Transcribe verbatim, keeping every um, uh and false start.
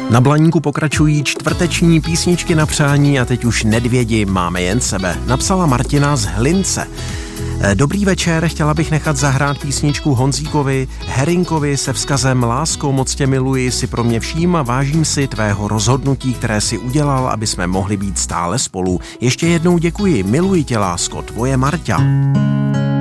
Na Blaníku pokračují čtvrteční písničky na přání a teď už nedvědi, máme jen sebe. Napsala Martina z Hlince. Dobrý večer, chtěla bych nechat zahrát písničku Honzíkovi Herinkovi se vzkazem Lásko, moc tě miluji, si pro mě vším a vážím si tvého rozhodnutí, které si udělal, aby jsme mohli být stále spolu. Ještě jednou děkuji, miluji tě, lásko, tvoje Marťa.